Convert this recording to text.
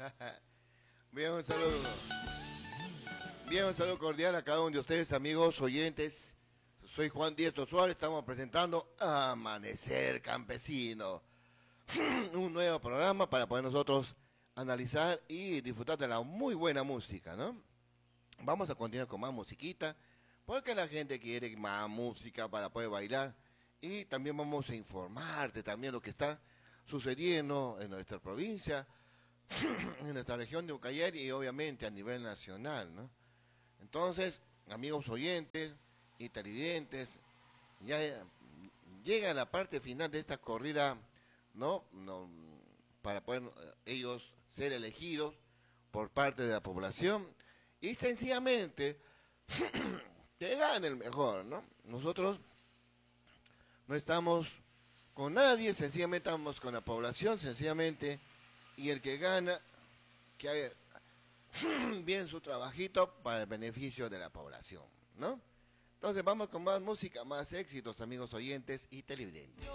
Bien, un saludo. Bien, un saludo cordial a cada uno de ustedes, amigos oyentes. Soy Juan Diestro Suárez, estamos presentando Amanecer Campesino. Un nuevo programa para poder nosotros analizar y disfrutar de la muy buena música, ¿no? Vamos a continuar con más musiquita, porque la gente quiere más música para poder bailar. Y también vamos a informarte también lo que está sucediendo en nuestra provincia, en nuestra región de Ucayali y obviamente a nivel nacional, ¿no? Entonces, amigos oyentes y televidentes, ya llega la parte final de esta corrida, ¿no? Para poder ellos ser elegidos por parte de la población y sencillamente que gane el mejor, ¿no? Nosotros no estamos con nadie, sencillamente estamos con la población, sencillamente, y el que gana, que haga bien su trabajito para el beneficio de la población, ¿no? Entonces vamos con más música, más éxitos, amigos oyentes y televidentes.